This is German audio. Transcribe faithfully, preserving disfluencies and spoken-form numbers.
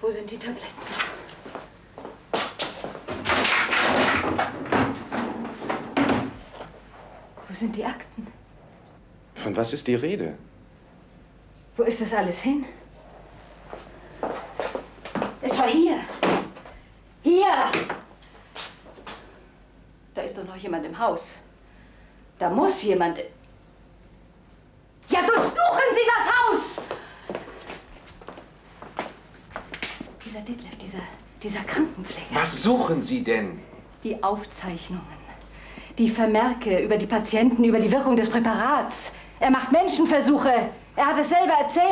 Wo sind die Tabletten? Wo sind die Akten? Von was ist die Rede? Wo ist das alles hin? Es war hier. Hier! Da ist doch noch jemand im Haus. Da muss jemand... Ja, durchsuchen Sie das Haus! Dieser Ditlev, dieser, dieser Krankenpfleger. Was suchen Sie denn? Die Aufzeichnungen, die Vermerke über die Patienten, über die Wirkung des Präparats. Er macht Menschenversuche. Er hat es selber erzählt.